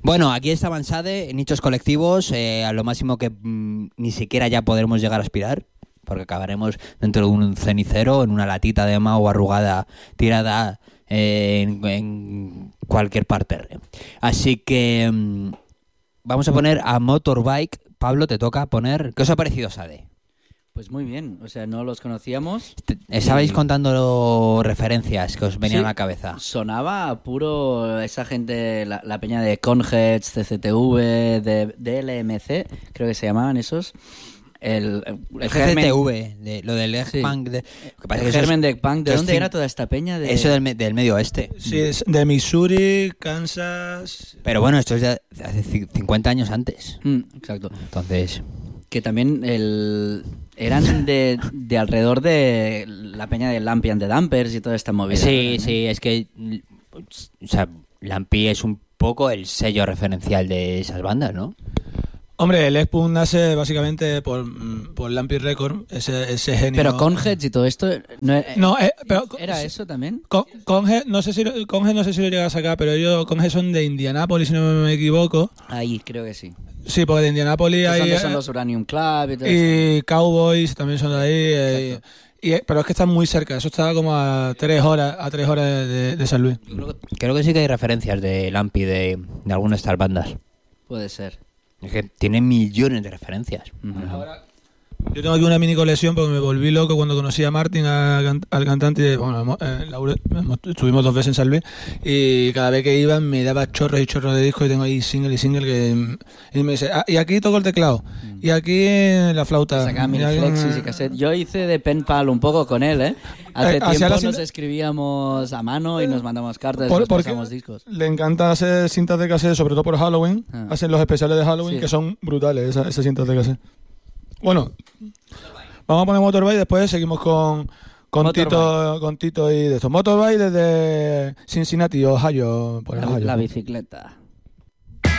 Bueno, aquí estaban Sade, nichos colectivos, a lo máximo que ni siquiera ya podremos llegar a aspirar, porque acabaremos dentro de un cenicero, en una latita de mago arrugada tirada en cualquier parte. Así que vamos a poner a Motorbike. Pablo, te toca poner... ¿Qué os ha parecido Sade? Pues muy bien, o sea, no los conocíamos. Estabais contando referencias que os venían Sí, a la cabeza. sonaba puro esa gente, la peña de Conheads, CCTV, de DLMC, creo que se llamaban esos. El germen, CCTV, lo del Egg sí. Punk. El germen de Punk. ¿De dónde era toda esta peña? Eso del medio oeste. Sí, es de Missouri, Kansas... Pero bueno, esto es de hace 50 años antes. Exacto. Entonces... Que también eran de alrededor de la peña de Lampy and the Dampers y toda esta movida. Sí, sí, es que... O sea, Lampy es un poco el sello referencial de esas bandas, ¿no? Hombre, el Egg-Punk nace básicamente por Lampy Record, ese genio... Pero Conheads y todo esto... pero ¿Era eso también? Conhead no sé si lo llega a sacar, pero ellos Conhead son de Indianápolis, si no me equivoco. Ahí, creo que sí. Sí, porque de Indianápolis hay... Son los Uranium Club y todo y Cowboys también son de ahí. Pero es que están muy cerca, eso está como a 3 horas de San Luis. Creo que sí que hay referencias de Lampy de algunas de estas bandas. Puede ser. Es que tiene millones de referencias. Ahora, yo tengo aquí una mini colección porque me volví loco cuando conocí a Martin, al cantante. Bueno, estuvimos 2 veces en San Luis y cada vez que iba me daba chorros y chorros de discos y tengo ahí single y me dice, y aquí toco el teclado y aquí la flauta. Sacaba mini flexis y cassette. Yo hice de pen pal un poco con él, ¿eh? Hace tiempo nos escribíamos a mano y nos mandamos cartas y nos pasamos discos. Le encanta hacer cintas de cassette, sobre todo por Halloween. Hacen los especiales de Halloween que son brutales, esas cintas de cassette. Bueno, vamos a poner Motorbike, después seguimos con Tito y de estos. Motorbike desde Cincinnati, Ohio. La bicicleta.